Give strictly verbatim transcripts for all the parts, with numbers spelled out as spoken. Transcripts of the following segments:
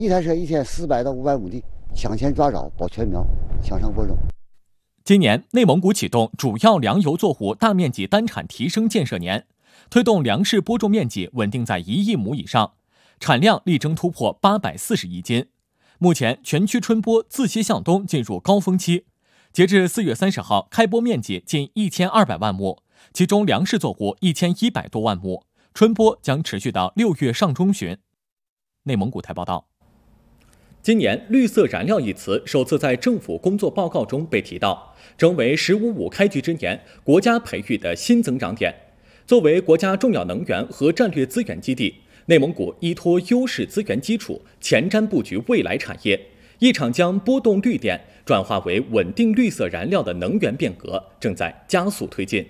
一台车一天四百到五百亩地，向前抓找保全苗，向上播种。 今年内蒙古启动主要粮油作物大面积单产提升建设年，推动粮食播种面积稳定在一亿亩以上，产量力争突破八百四十亿斤。目前全区春播自西向东进入高峰期，截至四月三十号，开播面积近一千二百万亩，其中粮食作物一千一百多万亩，春播将持续到六月上中旬。内蒙古台报道。今年绿色燃料一词首次在政府工作报告中被提到，成为十五五开局之年国家培育的新增长点。作为国家重要能源和战略资源基地，内蒙古依托优势资源基础，前瞻布局未来产业，一场将波动绿电转化为稳定绿色燃料的能源变革正在加速推进。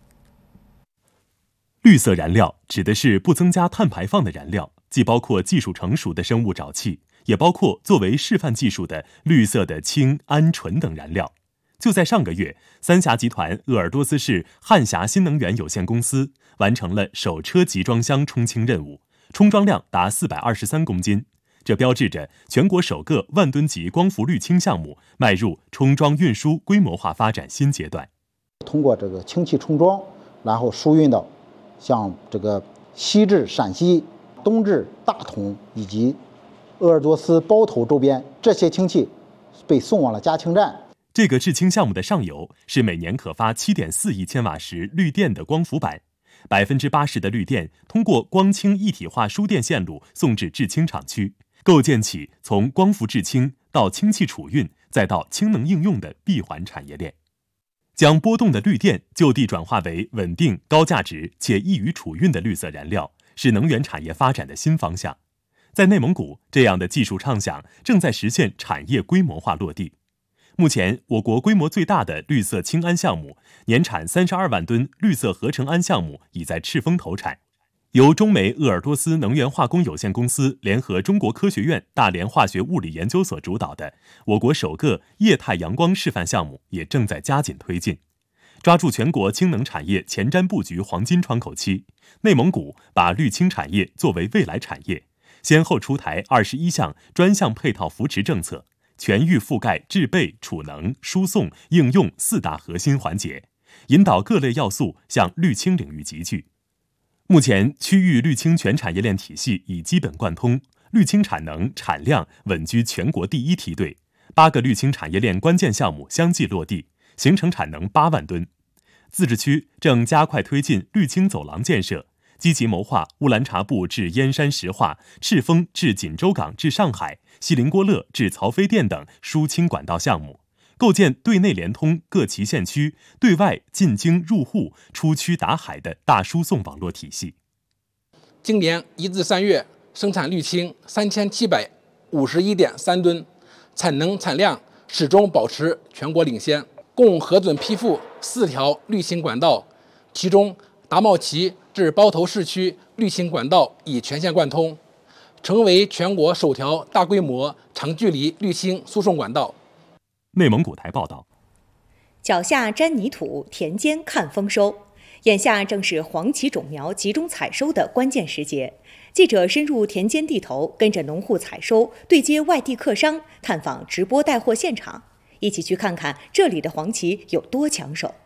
绿色燃料指的是不增加碳排放的燃料，既包括技术成熟的生物沼气，也包括作为示范技术的绿色的氢、氨、醇等燃料。就在上个月，三峡集团鄂尔多斯市汉峡新能源有限公司完成了首车集装箱冲氢任务，冲装量达四百二十三公斤，这标志着全国首个万吨级光伏滤氢项目迈入冲装运输规模化发展新阶段。 通过这个氢气冲装，然后输运到像这个西至陕西、东至大同以及鄂尔多斯包头周边，这些氢气被送往了加氢站。 这个制氢项目的上游是每年可发 七点四亿千瓦时绿电的光伏板， 百分之八十 的绿电通过光氢一体化输电线路送至制氢厂区，构建起从光伏制氢到氢气储运再到氢能应用的闭环产业链。将波动的绿电就地转化为稳定、高价值且易于储运的绿色燃料，是能源产业发展的新方向。在内蒙古，这样的技术畅想正在实现产业规模化落地。目前，我国规模最大的绿色氢氨项目，年产三十二万吨绿色合成氨项目已在赤峰投产。由中煤鄂尔多斯能源化工有限公司联合中国科学院大连化学物理研究所主导的我国首个液态阳光示范项目也正在加紧推进。抓住全国氢能产业前瞻布局黄金窗口期，内蒙古把绿氢产业作为未来产业，先后出台二十一项专项配套扶持政策，全域覆盖制备、储能、输送、应用四大核心环节，引导各类要素向绿氢领域集聚。目前，区域绿氢全产业链体系已基本贯通，绿氢产能、产量稳居全国第一梯队，八个绿氢产业链关键项目相继落地，形成产能八万吨。自治区正加快推进绿氢走廊建设，积极谋划乌兰察布至燕山石化、赤峰至锦州港至上海、锡林郭勒至曹妃甸等输氢管道项目，构建对内联通各旗县区、对外进京入沪、出区达海的大输送网络体系。 今年一至三月生产绿氢三千七百五十一点三吨，产能产量始终保持全国领先，共核准批复四条绿氢管道，其中达茂旗至包头市区绿氢管道已全线贯通，成为全国首条大规模长距离绿氢输送管道。 内蒙古台报道， 脚下沾泥土，田间看丰收。眼下正是黄芪种苗集中采收的关键时节。记者深入田间地头，跟着农户采收，对接外地客商，探访直播带货现场，一起去看看这里的黄芪有多抢手。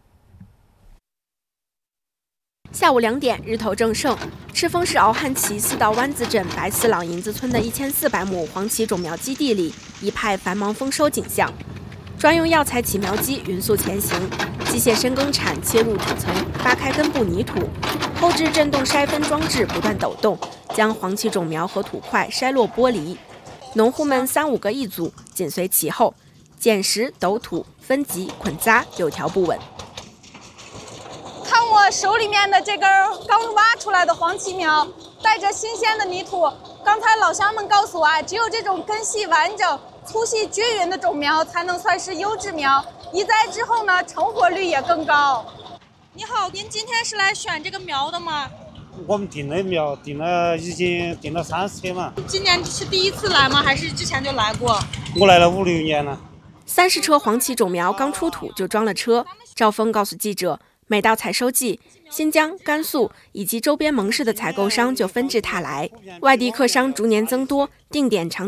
下午两点，日头正盛，赤峰市敖汉旗四道湾子镇白四朗营子村的一千四百亩黄芪种苗基地里，一派繁忙丰收景象。专用药材起苗机匀速前行，机械深耕铲切入土层，扒开根部泥土，后置震动筛分装置不断抖动，将黄芪种苗和土块筛落剥离。农户们三五个一组，紧随其后，捡拾、抖土、分级、捆扎，有条不紊。 看我手里面的这根刚挖出来的黄芪苗，带着新鲜的泥土。刚才老乡们告诉我啊，只有这种根系完整、粗细均匀的种苗才能算是优质苗。移栽之后呢，成活率也更高。你好，您今天是来选这个苗的吗？ 我们订了苗，订了已经订了三十天了。 今年是第一次来吗？还是之前就来过？ 我来了五六年了。 三十车黄芪种苗刚出土就装了车。赵峰告诉记者， 每到采收季，新疆、甘肃以及周边盟市的采购商就纷至沓来，外地客商逐年增多，定点场